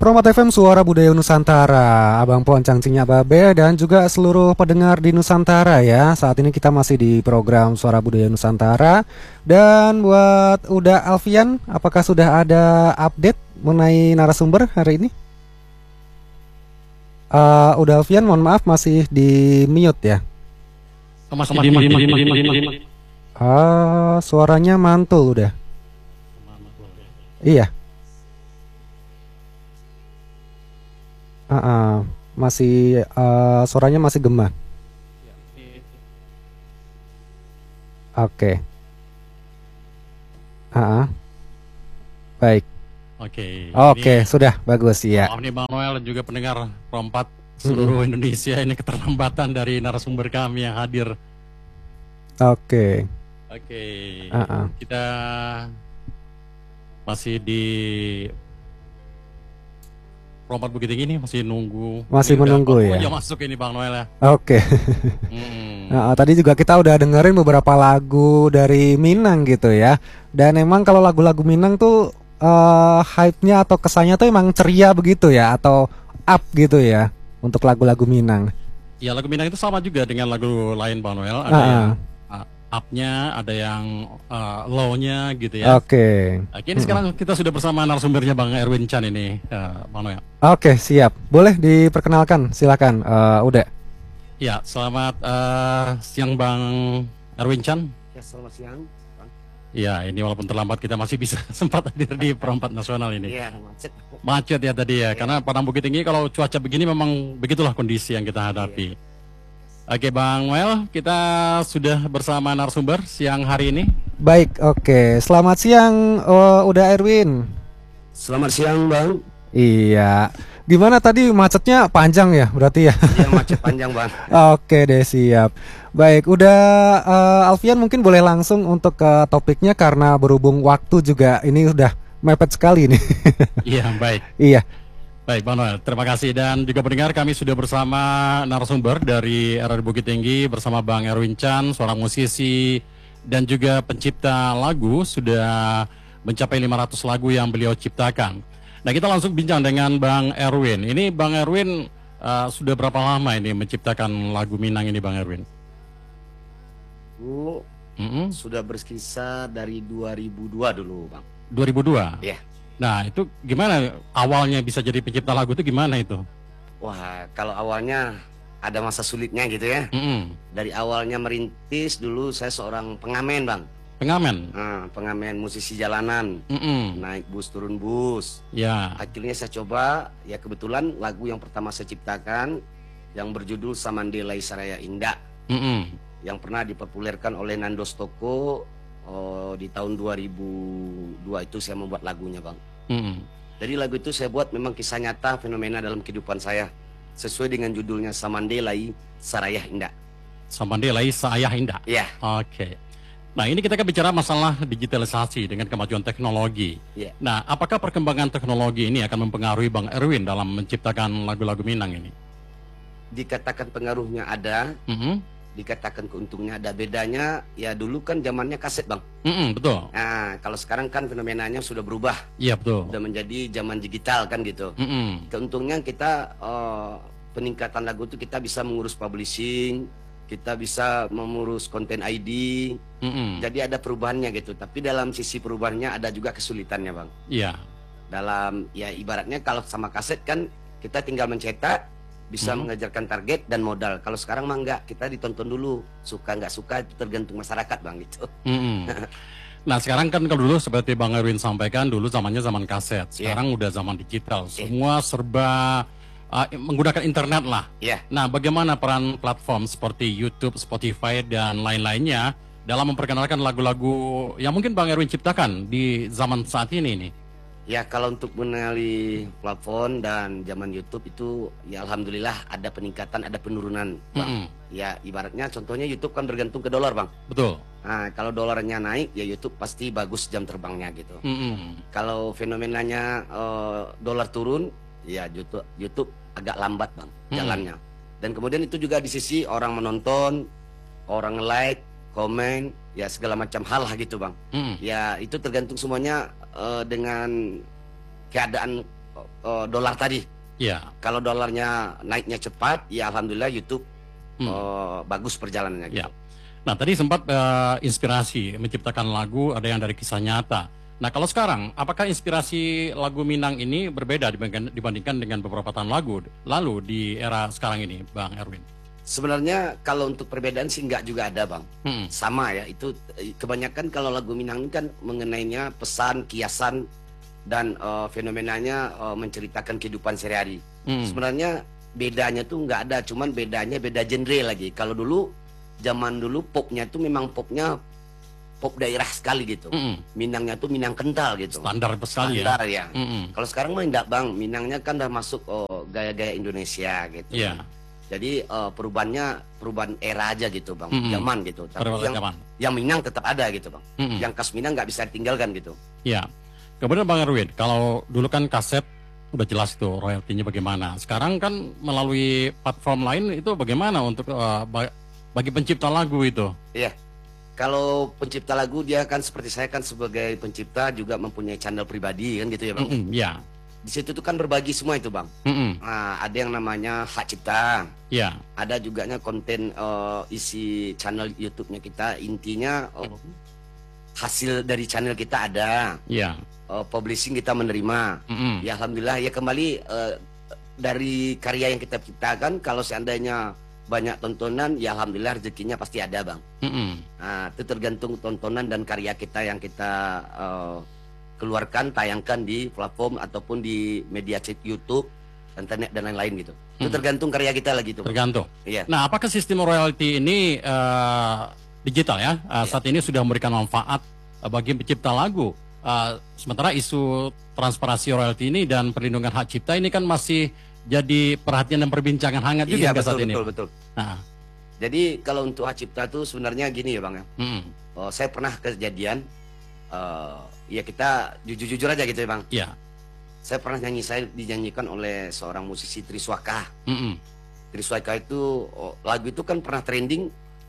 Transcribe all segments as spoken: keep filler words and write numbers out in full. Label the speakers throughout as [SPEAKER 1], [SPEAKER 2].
[SPEAKER 1] Promat F M Suara Budaya Nusantara, Abang Pon Cangcingnya Babe dan juga seluruh pendengar di Nusantara ya. Saat ini kita masih di program Suara Budaya Nusantara. Dan buat Uda Alfian, apakah sudah ada update mengenai narasumber hari ini? Uh, Uda Alfian, mohon maaf masih di mute ya.
[SPEAKER 2] Masih di mute.
[SPEAKER 1] Ah, suaranya mantul udah. Iya. Uh, uh, masih uh, suaranya masih gema. Oke. Okay. Uh, uh. Baik.
[SPEAKER 2] Oke.
[SPEAKER 1] Okay. Oke, okay, sudah bagus ya.
[SPEAKER 2] Maaf nih Bang Noel dan juga pendengar Perempat seluruh mm-hmm. Indonesia, ini keterlambatan dari narasumber kami yang hadir.
[SPEAKER 1] Oke. Okay.
[SPEAKER 2] Oke. Okay.
[SPEAKER 1] Uh, uh.
[SPEAKER 2] Kita masih di Perempat Bukit Tinggi nih, masih nunggu.
[SPEAKER 1] Masih ini menunggu ya.
[SPEAKER 2] Ya masuk ini Bang Noel ya.
[SPEAKER 1] Oke. Okay. hmm. Nah, tadi juga kita udah dengerin beberapa lagu dari Minang gitu ya. Dan emang kalau lagu-lagu Minang tuh uh, hype-nya atau kesannya tuh emang ceria begitu ya, atau up gitu ya untuk lagu-lagu Minang.
[SPEAKER 2] Ya, lagu Minang itu sama juga dengan lagu lain Bang Noel. Ada
[SPEAKER 1] uh-uh.
[SPEAKER 2] yang up-nya, ada yang uh, low-nya gitu ya.
[SPEAKER 1] Oke.
[SPEAKER 2] Okay. Oke, ini hmm. sekarang kita sudah bersama narasumbernya Bang Erwin Chan ini, uh, Bang Noel.
[SPEAKER 1] Oke, okay, siap. Boleh diperkenalkan, silakan. Uh, udah.
[SPEAKER 2] Ya, selamat uh, siang Bang Erwin Chan.
[SPEAKER 3] Ya, selamat siang, Bang.
[SPEAKER 2] Ya, ini walaupun terlambat kita masih bisa sempat hadir di Perempat Nasional ini.
[SPEAKER 3] Iya, macet.
[SPEAKER 2] Macet ya tadi ya, ya. Karena Padang Bukit Tinggi kalau cuaca begini memang begitulah kondisi yang kita hadapi. Ya. Oke Bang Noel, kita sudah bersama narasumber siang hari ini.
[SPEAKER 1] Baik, oke. Selamat siang, uh, udah Erwin.
[SPEAKER 3] Selamat siang Bang.
[SPEAKER 1] Iya. Gimana tadi macetnya panjang ya berarti ya?
[SPEAKER 3] Iya, macet panjang Bang.
[SPEAKER 1] Oke deh, siap. Baik, udah uh, Alfian mungkin boleh langsung untuk ke uh, topiknya karena berhubung waktu juga ini udah mepet sekali nih.
[SPEAKER 2] Iya, baik.
[SPEAKER 1] Iya.
[SPEAKER 2] Baik Bang Noel, terima kasih. Dan juga pendengar, kami sudah bersama narasumber dari R R D Bukit Tinggi bersama Bang Erwin Chan, seorang musisi dan juga pencipta lagu, sudah mencapai lima ratus lagu yang beliau ciptakan. Nah, kita langsung bincang dengan Bang Erwin. Ini Bang Erwin uh, sudah berapa lama ini menciptakan lagu Minang ini Bang Erwin?
[SPEAKER 3] Bu, mm-hmm. sudah berkisar dari dua ribu dua dulu Bang.
[SPEAKER 2] dua ribu dua?
[SPEAKER 3] Iya.
[SPEAKER 2] Nah, itu gimana awalnya bisa jadi pencipta lagu itu gimana itu?
[SPEAKER 3] Wah, kalau awalnya ada masa sulitnya gitu ya.
[SPEAKER 2] Mm-hmm.
[SPEAKER 3] Dari awalnya merintis dulu saya seorang pengamen Bang.
[SPEAKER 2] Pengamen?
[SPEAKER 3] Nah, pengamen musisi jalanan.
[SPEAKER 2] Mm-hmm.
[SPEAKER 3] Naik bus turun bus.
[SPEAKER 2] Ya.
[SPEAKER 3] Akhirnya saya coba, ya kebetulan lagu yang pertama saya ciptakan yang berjudul Samandelai Saraya Indah.
[SPEAKER 2] Mm-hmm.
[SPEAKER 3] Yang pernah dipopulerkan oleh Nando Stoko. Oh, di tahun dua ribu dua itu saya membuat lagunya Bang.
[SPEAKER 2] Mm-hmm.
[SPEAKER 3] Jadi lagu itu saya buat memang kisah nyata, fenomena dalam kehidupan saya, sesuai dengan judulnya Samandelai Saraya Indah.
[SPEAKER 2] Samandelai Saraya Indah.
[SPEAKER 3] Iya.
[SPEAKER 2] Oke. Okay. Nah, ini kita kan bicara masalah digitalisasi dengan kemajuan teknologi.
[SPEAKER 3] Yeah.
[SPEAKER 2] Nah, apakah perkembangan teknologi ini akan mempengaruhi Bang Erwin dalam menciptakan lagu-lagu Minang ini?
[SPEAKER 3] Dikatakan pengaruhnya ada.
[SPEAKER 2] Mm-hmm.
[SPEAKER 3] Dikatakan keuntungnya ada. Bedanya ya dulu kan zamannya kaset Bang.
[SPEAKER 2] Mm-mm, betul.
[SPEAKER 3] Nah, kalau sekarang kan fenomenanya sudah berubah.
[SPEAKER 2] Iya, betul.
[SPEAKER 3] Sudah menjadi zaman digital kan gitu.
[SPEAKER 2] Mm-mm.
[SPEAKER 3] Keuntungnya kita uh, peningkatan lagu itu kita bisa mengurus publishing, kita bisa mengurus konten I D.
[SPEAKER 2] Mm-mm.
[SPEAKER 3] Jadi ada perubahannya gitu. Tapi dalam sisi perubahannya ada juga kesulitannya Bang.
[SPEAKER 2] Iya.
[SPEAKER 3] Dalam ya ibaratnya kalau sama kaset kan kita tinggal mencetak, bisa hmm. mengejarkan target dan modal. Kalau sekarang mah enggak, kita ditonton dulu. Suka nggak suka itu tergantung masyarakat Bang gitu.
[SPEAKER 2] Hmm. Nah, sekarang kan kalau dulu seperti Bang Erwin sampaikan, dulu zamannya zaman kaset. Sekarang yeah. udah zaman digital. Yeah. Semua serba uh, menggunakan internet lah.
[SPEAKER 3] Yeah.
[SPEAKER 2] Nah, bagaimana peran platform seperti YouTube, Spotify dan lain-lainnya dalam memperkenalkan lagu-lagu yang mungkin Bang Erwin ciptakan di zaman saat ini nih?
[SPEAKER 3] Ya, kalau untuk mengenali platform dan zaman YouTube itu ya alhamdulillah ada peningkatan, ada penurunan Bang. Mm-hmm. Ya ibaratnya contohnya YouTube kan bergantung ke dolar Bang.
[SPEAKER 2] Betul.
[SPEAKER 3] Nah, kalau dolarnya naik ya YouTube pasti bagus jam terbangnya gitu.
[SPEAKER 2] Mm-hmm. Kalau
[SPEAKER 3] fenomenanya uh, dolar turun ya YouTube, YouTube agak lambat Bang mm-hmm. jalannya. Dan kemudian itu juga di sisi orang menonton, orang like, komen, ya segala macam hal lah gitu Bang. Mm-hmm. Ya itu tergantung semuanya uh, dengan keadaan uh, dolar tadi.
[SPEAKER 2] Ya.
[SPEAKER 3] Kalau dolarnya naiknya cepat, ya alhamdulillah YouTube
[SPEAKER 2] Hmm.
[SPEAKER 3] uh, bagus perjalanannya. Gitu.
[SPEAKER 2] Ya. Nah, tadi sempat uh, inspirasi menciptakan lagu, ada yang dari kisah nyata. Nah, kalau sekarang, apakah inspirasi lagu Minang ini berbeda dibandingkan, dibandingkan dengan beberapa tahun lagu lalu di era sekarang ini, Bang Erwin?
[SPEAKER 3] Sebenarnya kalau untuk perbedaan sih nggak juga ada, Bang.
[SPEAKER 2] Hmm.
[SPEAKER 3] Sama ya, itu eh, kebanyakan kalau lagu Minang ini kan mengenainya pesan, kiasan, dan uh, fenomenanya uh, menceritakan kehidupan sehari-hari.
[SPEAKER 2] Hmm.
[SPEAKER 3] Sebenarnya bedanya tuh nggak ada, cuman bedanya beda genre lagi. Kalau dulu, zaman dulu popnya tuh memang popnya pop daerah sekali gitu.
[SPEAKER 2] Hmm.
[SPEAKER 3] Minangnya tuh Minang kental gitu.
[SPEAKER 2] Standar sekali ya.
[SPEAKER 3] Standar ya.
[SPEAKER 2] Hmm.
[SPEAKER 3] Kalau sekarang mah enggak, Bang. Minangnya kan udah masuk oh, gaya-gaya Indonesia gitu.
[SPEAKER 2] Iya.
[SPEAKER 3] Jadi uh, perubahannya perubahan era aja gitu, Bang.
[SPEAKER 2] Mm-mm.
[SPEAKER 3] Zaman gitu. Tapi
[SPEAKER 2] Perubahan
[SPEAKER 3] yang
[SPEAKER 2] zaman.
[SPEAKER 3] yang Minang tetap ada gitu, Bang.
[SPEAKER 2] Mm-mm.
[SPEAKER 3] Yang khas Minang nggak bisa ditinggalkan gitu.
[SPEAKER 2] Ya. Kemudian Bang Erwin, kalau dulu kan kaset udah jelas tuh royaltinya bagaimana. Sekarang kan melalui platform lain itu bagaimana untuk uh, ba- bagi pencipta lagu itu?
[SPEAKER 3] Iya. Kalau pencipta lagu dia kan seperti saya kan sebagai pencipta juga mempunyai channel pribadi kan gitu ya, Bang.
[SPEAKER 2] Mm-mm, ya.
[SPEAKER 3] Di situ tuh kan berbagi semua itu, Bang.
[SPEAKER 2] Mm-mm,
[SPEAKER 3] Nah, ada yang namanya hak cipta.
[SPEAKER 2] ya.
[SPEAKER 3] Ada juga konten uh, isi channel YouTube-nya kita, intinya uh, hasil dari channel kita ada,
[SPEAKER 2] Ya.
[SPEAKER 3] uh, publishing kita menerima.
[SPEAKER 2] Mm-mm,
[SPEAKER 3] Ya alhamdulillah ya kembali uh, dari karya yang kita ciptakan, kalau seandainya banyak tontonan ya alhamdulillah rezekinya pasti ada, Bang.
[SPEAKER 2] mm-mm,
[SPEAKER 3] Nah, itu tergantung tontonan dan karya kita yang kita uh, keluarkan, tayangkan di platform ataupun di media chat YouTube, internet dan lain-lain gitu. Itu
[SPEAKER 2] Hmm.
[SPEAKER 3] tergantung karya kita lagi tuh, Bang.
[SPEAKER 2] tergantung.
[SPEAKER 3] Iya.
[SPEAKER 2] Nah, apakah sistem royalti ini eh, digital ya? Eh, saat ini sudah memberikan manfaat eh, bagi pencipta lagu. Eh, sementara isu transparansi royalti ini dan perlindungan hak cipta ini kan masih jadi perhatian dan perbincangan hangat juga
[SPEAKER 3] Iya,
[SPEAKER 2] hingga
[SPEAKER 3] betul,
[SPEAKER 2] saat ini.
[SPEAKER 3] betul, betul.
[SPEAKER 2] Nah,
[SPEAKER 3] Jadi kalau untuk hak cipta tuh sebenarnya gini ya, Bang ya.
[SPEAKER 2] mm,
[SPEAKER 3] Oh, saya pernah kejadian, uh, ya kita jujur-jujur aja gitu ya, Bang.
[SPEAKER 2] ya,
[SPEAKER 3] Saya pernah nyanyi, saya dinyanyikan oleh seorang musisi Triswaka.
[SPEAKER 2] mm-mm,
[SPEAKER 3] Triswaka itu oh, lagu itu kan pernah trending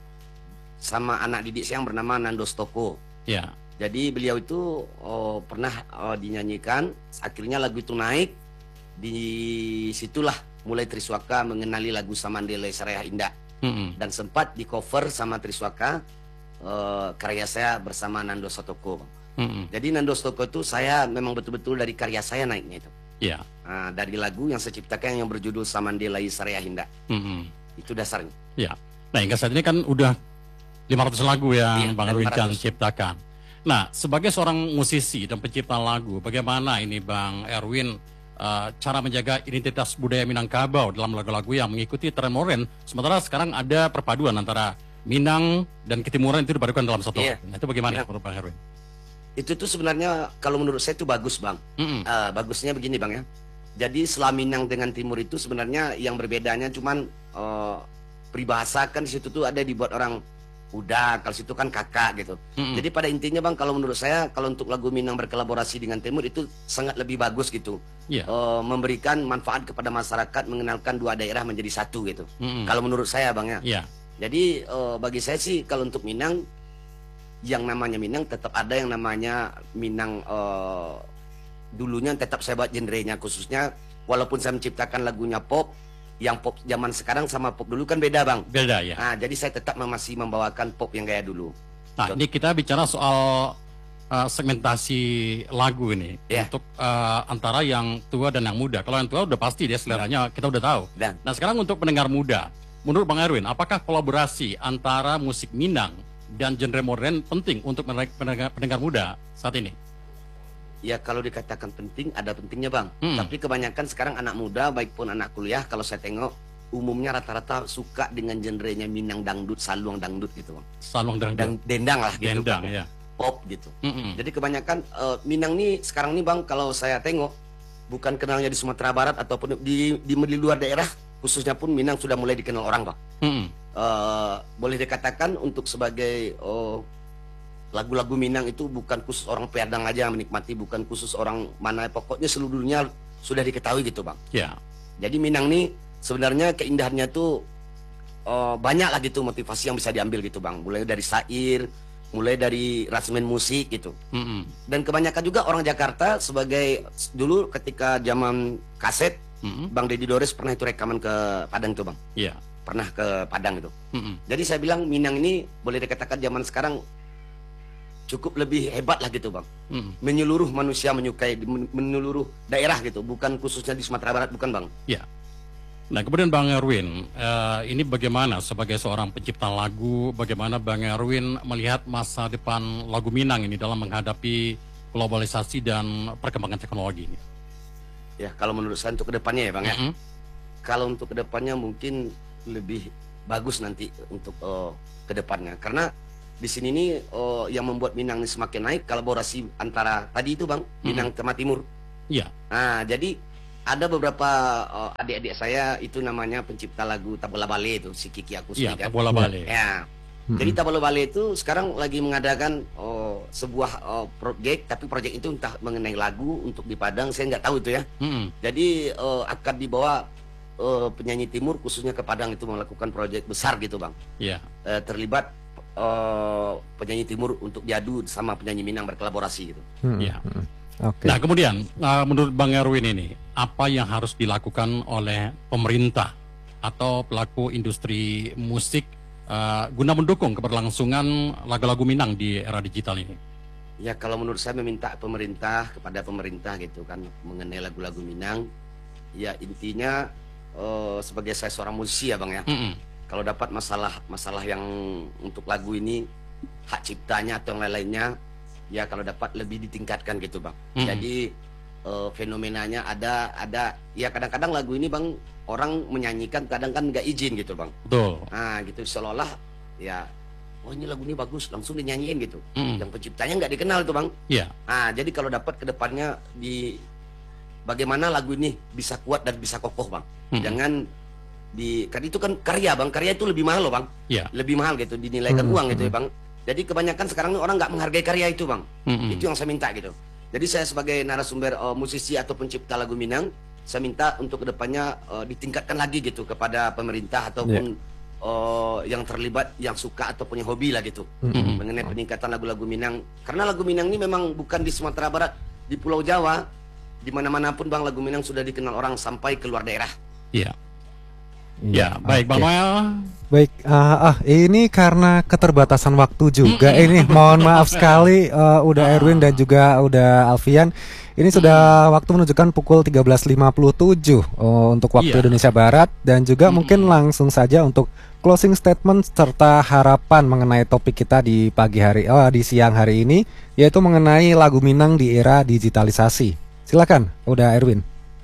[SPEAKER 3] sama anak didik saya yang bernama Nando Stoko.
[SPEAKER 2] ya,
[SPEAKER 3] Jadi beliau itu oh, pernah oh, dinyanyikan, akhirnya lagu itu naik. Di situlah mulai Triswaka mengenali lagu Samandele Saraya Indah,
[SPEAKER 2] mm-mm,
[SPEAKER 3] dan sempat di cover sama Triswaka eh, karya saya bersama Nando Stoko.
[SPEAKER 2] mm-mm,
[SPEAKER 3] Jadi Nando Stoko itu saya memang betul-betul dari karya saya naiknya itu.
[SPEAKER 2] ya,
[SPEAKER 3] Nah, dari lagu yang saya ciptakan yang berjudul Samandele Saraya Indah.
[SPEAKER 2] mm-mm,
[SPEAKER 3] Itu dasarnya.
[SPEAKER 2] ya. Nah, hingga saat ini kan udah lima ratus lagu yang
[SPEAKER 3] Iya,
[SPEAKER 2] Bang Erwin Chan
[SPEAKER 3] lima ratus.
[SPEAKER 2] ciptakan. Nah, sebagai seorang musisi dan pencipta lagu, bagaimana ini Bang Erwin eh, cara menjaga identitas budaya Minangkabau dalam lagu-lagu yang mengikuti tren modern, sementara sekarang ada perpaduan antara Minang dan Ketimuran itu dipadukan dalam satu.
[SPEAKER 3] Iya.
[SPEAKER 2] Nah, itu bagaimana
[SPEAKER 3] Iya.
[SPEAKER 2] menurut Bang Erwin?
[SPEAKER 3] Itu tuh sebenarnya kalau menurut saya itu bagus, Bang.
[SPEAKER 2] Mm-mm,
[SPEAKER 3] Ah, bagusnya begini, Bang ya. Jadi setelah Minang dengan Timur itu sebenarnya yang berbedanya cuman eh, peribahasa kan di situ tuh ada dibuat orang udah, kalau situ kan kakak gitu.
[SPEAKER 2] mm-mm,
[SPEAKER 3] Jadi pada intinya, Bang, kalau menurut saya kalau untuk lagu Minang berkolaborasi dengan Timur itu sangat lebih bagus gitu.
[SPEAKER 2] iya,
[SPEAKER 3] Eh, memberikan manfaat kepada masyarakat, mengenalkan dua daerah menjadi satu gitu.
[SPEAKER 2] mm-mm,
[SPEAKER 3] Kalau menurut saya, Bang ya.
[SPEAKER 2] iya,
[SPEAKER 3] Jadi eh, bagi saya sih kalau untuk Minang, yang namanya Minang tetap ada yang namanya Minang eh, dulunya tetap saya buat genrenya, khususnya walaupun saya menciptakan lagunya pop, yang pop zaman sekarang sama pop dulu kan beda, Bang.
[SPEAKER 2] beda ya.
[SPEAKER 3] Nah, jadi saya tetap masih membawakan pop yang gaya dulu.
[SPEAKER 2] Nah, ini kita bicara soal uh, segmentasi lagu ini
[SPEAKER 3] Iya.
[SPEAKER 2] untuk uh, antara yang tua dan yang muda. Kalau yang tua udah pasti dia seleranya kita udah tahu.
[SPEAKER 3] Dan
[SPEAKER 2] Nah, sekarang untuk pendengar muda, menurut Bang Erwin, apakah kolaborasi antara musik Minang dan genre modern penting untuk menarik pendengar, pendengar muda saat ini?
[SPEAKER 3] ya kalau dikatakan penting, ada pentingnya, Bang.
[SPEAKER 2] Hmm.
[SPEAKER 3] Tapi kebanyakan sekarang anak muda, baik pun anak kuliah, kalau saya tengok umumnya rata-rata suka dengan genrenya Minang dangdut, saluang dangdut gitu, Bang.
[SPEAKER 2] Salong dan
[SPEAKER 3] Dan dendang lah gitu.
[SPEAKER 2] dendang
[SPEAKER 3] Bang.
[SPEAKER 2] ya.
[SPEAKER 3] Pop gitu.
[SPEAKER 2] Mm-mm.
[SPEAKER 3] Jadi kebanyakan eh, Minang nih sekarang nih, Bang, kalau saya tengok bukan kenalnya di Sumatera Barat ataupun di di, di luar daerah, khususnya pun Minang sudah mulai dikenal orang, Bang.
[SPEAKER 2] Mm-mm.
[SPEAKER 3] Eh, boleh dikatakan untuk sebagai oh, lagu-lagu Minang itu bukan khusus orang Padang aja yang menikmati, bukan khusus orang mana, pokoknya seluruh dunia sudah diketahui gitu, Bang.
[SPEAKER 2] Ya.
[SPEAKER 3] Jadi Minang nih sebenarnya keindahannya tuh eh, banyak lah gitu motivasi yang bisa diambil gitu, Bang. Mulai dari syair, mulai dari rasmen musik gitu.
[SPEAKER 2] Mm-mm.
[SPEAKER 3] Dan kebanyakan juga orang Jakarta sebagai dulu ketika zaman kaset,
[SPEAKER 2] Mm-mm.
[SPEAKER 3] Bang Deddy Dores pernah itu rekaman ke Padang tuh Bang.
[SPEAKER 2] Iya.
[SPEAKER 3] Pernah ke Padang itu.
[SPEAKER 2] Mm-mm.
[SPEAKER 3] Jadi saya bilang Minang ini boleh dikatakan zaman sekarang cukup lebih hebat lah gitu Bang.
[SPEAKER 2] Mm-mm.
[SPEAKER 3] Menyeluruh manusia menyukai, men- menyeluruh daerah gitu, bukan khususnya di Sumatera Barat, bukan Bang.
[SPEAKER 2] Ya. Nah, kemudian Bang Erwin, eh, ini bagaimana sebagai seorang pencipta lagu, bagaimana Bang Erwin melihat masa depan lagu Minang ini dalam menghadapi globalisasi dan perkembangan teknologi ini?
[SPEAKER 3] Ya, kalau menurut saya untuk kedepannya ya Bang ya.
[SPEAKER 2] Mm-mm.
[SPEAKER 3] Kalau untuk kedepannya mungkin lebih bagus nanti untuk uh, kedepannya. Karena di sini nih uh, yang membuat Minang ini semakin naik kolaborasi antara tadi itu Bang, Minang sama Timur.
[SPEAKER 2] Iya.
[SPEAKER 3] Nah, jadi ada beberapa uh, adik-adik saya itu namanya pencipta lagu Tabola Bale itu, si Kiki Akusni
[SPEAKER 2] Iya,
[SPEAKER 3] kan.
[SPEAKER 2] Tabola Bale.
[SPEAKER 3] Ya. Jadi Tabola Bale itu sekarang lagi mengadakan oh, sebuah oh, proyek, tapi proyek itu entah mengenai lagu untuk di Padang, saya nggak tahu itu ya.
[SPEAKER 2] Mm-mm.
[SPEAKER 3] Jadi uh, akan dibawa uh, penyanyi Timur khususnya ke Padang itu melakukan proyek besar gitu Bang.
[SPEAKER 2] Iya.
[SPEAKER 3] Uh, terlibat uh, penyanyi Timur untuk diadu sama penyanyi Minang berkolaborasi gitu.
[SPEAKER 1] Hmm,
[SPEAKER 2] Iya.
[SPEAKER 1] hmm. Oke.
[SPEAKER 2] Nah, kemudian uh, menurut Bang Erwin ini, apa yang harus dilakukan oleh pemerintah atau pelaku industri musik uh, guna mendukung keberlangsungan lagu-lagu Minang di era digital ini?
[SPEAKER 3] Ya kalau menurut saya meminta pemerintah kepada pemerintah gitu kan mengenai lagu-lagu Minang. Ya intinya uh, sebagai saya seorang musisi ya Bang ya.
[SPEAKER 2] Mm-mm.
[SPEAKER 3] Kalau dapat masalah masalah yang untuk lagu ini hak ciptanya atau yang lain-lainnya, ya kalau dapat lebih ditingkatkan gitu Bang.
[SPEAKER 2] Mm-mm.
[SPEAKER 3] Jadi uh, fenomenanya ada ada ya kadang-kadang lagu ini Bang orang menyanyikan kadang kan nggak izin gitu Bang.
[SPEAKER 2] Betul.
[SPEAKER 3] Nah gitu seolah ya oh ini lagu ini bagus langsung dinyanyiin gitu.
[SPEAKER 2] Mm-mm.
[SPEAKER 3] Yang penciptanya nggak dikenal tuh Bang.
[SPEAKER 2] Iya.
[SPEAKER 3] Nah jadi kalau dapat kedepannya di bagaimana lagu ini bisa kuat dan bisa kokoh Bang.
[SPEAKER 2] Mm-mm.
[SPEAKER 3] Jangan di kan itu kan karya Bang, karya itu lebih mahal loh Bang.
[SPEAKER 2] Iya.
[SPEAKER 3] Lebih mahal gitu dinilaikan
[SPEAKER 1] Hmm,
[SPEAKER 3] uang gitu
[SPEAKER 1] hmm.
[SPEAKER 3] ya Bang. Jadi kebanyakan sekarang ini orang nggak menghargai karya itu Bang.
[SPEAKER 2] Mm-mm.
[SPEAKER 3] Itu yang saya minta gitu. Jadi saya sebagai narasumber uh, musisi atau pencipta lagu Minang, saya minta untuk kedepannya uh, ditingkatkan lagi gitu kepada pemerintah ataupun uh, yang terlibat, yang suka ataupun yang hobi lah gitu,
[SPEAKER 1] Mm-mm.
[SPEAKER 3] mengenai peningkatan lagu-lagu Minang. Karena lagu Minang ini memang bukan di Sumatera Barat, di Pulau Jawa, di mana-mana pun Bang lagu Minang sudah dikenal orang sampai keluar daerah.
[SPEAKER 2] Iya.
[SPEAKER 1] Iya,
[SPEAKER 2] Ya, baik Bang
[SPEAKER 1] oke.
[SPEAKER 2] Noel.
[SPEAKER 1] Baik, ah, ah, ini karena keterbatasan waktu juga. Ini mohon maaf sekali, eh, udah Erwin dan juga udah Alfian. Ini sudah waktu menunjukkan pukul tiga belas lima puluh tujuh oh, untuk waktu
[SPEAKER 2] Iya.
[SPEAKER 1] Indonesia Barat, dan juga
[SPEAKER 2] Mm-mm.
[SPEAKER 1] mungkin langsung saja untuk closing statement serta harapan mengenai topik kita di pagi hari, oh, di siang hari ini, yaitu mengenai lagu Minang di era digitalisasi. Silakan, udah Erwin.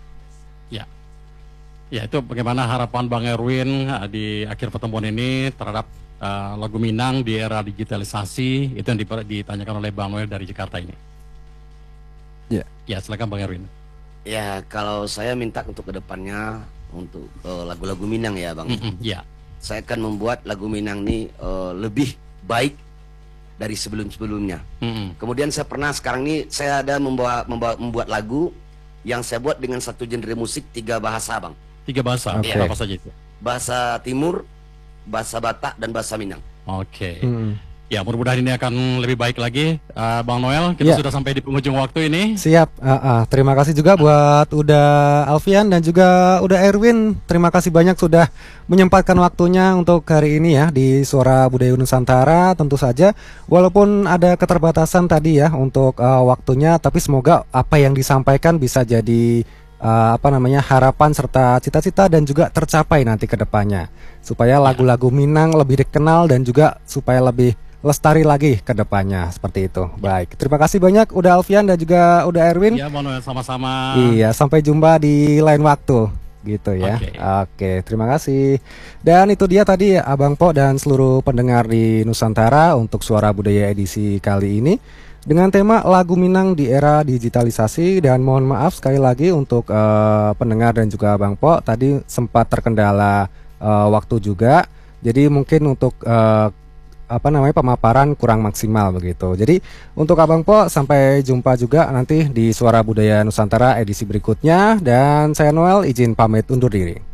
[SPEAKER 2] Ya, itu bagaimana harapan Bang Erwin uh, di akhir pertemuan ini terhadap uh, lagu Minang di era digitalisasi, itu yang diper- ditanyakan oleh Bang Noel dari Jakarta ini.
[SPEAKER 1] Ya.
[SPEAKER 2] Ya, silakan Bang Erwin.
[SPEAKER 3] Ya kalau saya minta untuk kedepannya untuk uh, lagu-lagu Minang ya Bang.
[SPEAKER 2] Mm-mm, ya.
[SPEAKER 3] Saya akan membuat lagu Minang ini uh, lebih baik dari sebelum-sebelumnya.
[SPEAKER 2] Mm-mm.
[SPEAKER 3] Kemudian saya pernah sekarang ini saya ada membawa, membawa membuat lagu yang saya buat dengan satu genre musik tiga bahasa Bang.
[SPEAKER 2] Tiga bahasa,
[SPEAKER 1] Oke.
[SPEAKER 2] apa saja itu?
[SPEAKER 3] Bahasa Timur, bahasa Batak dan bahasa Minang.
[SPEAKER 2] Oke.
[SPEAKER 1] Hmm.
[SPEAKER 2] Ya, mudah-mudahan ini akan lebih baik lagi. Uh, Bang Noel,
[SPEAKER 1] Ya.
[SPEAKER 2] kita sudah sampai di penghujung waktu ini.
[SPEAKER 1] Siap, ah, ah. Terima kasih juga buat udah Alfian dan juga udah Erwin. Terima kasih banyak sudah menyempatkan waktunya untuk hari ini ya di Suara Budaya Nusantara. Tentu saja, walaupun ada keterbatasan tadi ya untuk ah, waktunya, tapi semoga apa yang disampaikan bisa jadi ah, apa namanya harapan serta cita-cita dan juga tercapai nanti ke depannya, supaya lagu-lagu Minang lebih dikenal dan juga supaya lebih lestari lagi ke depannya, seperti itu. Baik, terima kasih banyak udah Alfian dan juga udah Erwin.
[SPEAKER 2] Ya, Bang Noel, sama-sama.
[SPEAKER 1] Iya, sampai jumpa di lain waktu gitu ya.
[SPEAKER 2] Oke.
[SPEAKER 1] Oke, terima kasih. Dan itu dia tadi Abang Po dan seluruh pendengar di Nusantara untuk Suara Budaya edisi kali ini dengan tema lagu Minang di era digitalisasi. Dan mohon maaf sekali lagi untuk eh, pendengar dan juga Abang Po tadi sempat terkendala eh, waktu juga. Jadi mungkin untuk eh, apa namanya pemaparan kurang maksimal begitu. Jadi untuk Abang Po sampai jumpa juga nanti di Suara Budaya Nusantara edisi berikutnya, dan saya Noel izin pamit undur diri.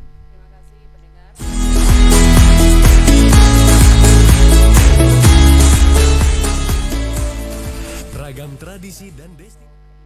[SPEAKER 4] tradisi dan destinasi